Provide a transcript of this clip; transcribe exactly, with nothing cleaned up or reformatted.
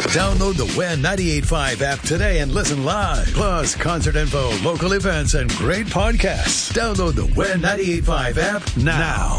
Download the Win ninety-eight point five app today and listen live. Plus, concert info, local events, and great podcasts. Download the Win ninety-eight point five app now.